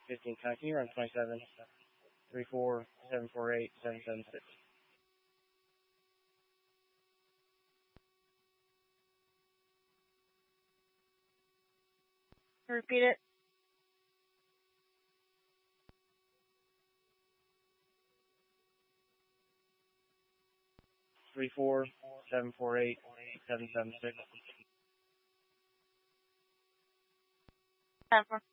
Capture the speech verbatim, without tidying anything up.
fifteen, can you run twenty-seven, three four, seven four eight, seven seven six. Repeat it. Three four, seven four eight, seven seven six. Seven four.